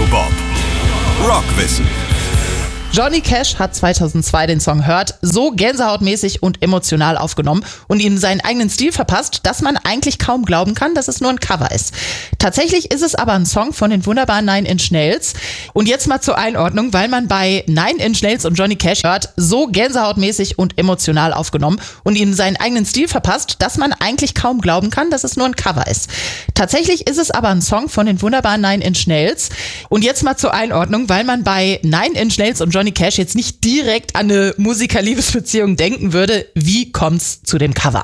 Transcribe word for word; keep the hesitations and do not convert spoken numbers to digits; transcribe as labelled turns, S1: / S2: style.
S1: Bob Rockwissen.
S2: Johnny Cash hat zweitausendzwei den Song Hurt so gänsehautmäßig und emotional aufgenommen und ihm seinen eigenen Stil verpasst, dass man eigentlich kaum glauben kann, dass es nur ein Cover ist. Tatsächlich ist es aber ein Song von den wunderbaren Nine Inch Nails. Und jetzt mal zur Einordnung, weil man bei Nine Inch Nails und Johnny Cash hört, so gänsehautmäßig und emotional aufgenommen und ihm seinen eigenen Stil verpasst, dass man eigentlich kaum glauben kann, dass es nur ein Cover ist. Tatsächlich ist es aber ein Song von den wunderbaren Nine Inch Nails. Und jetzt mal zur Einordnung, weil man bei Nine Inch Nails und Johnny Cash jetzt nicht direkt an eine Musiker-Liebesbeziehung denken würde, wie kommt's zu dem Cover?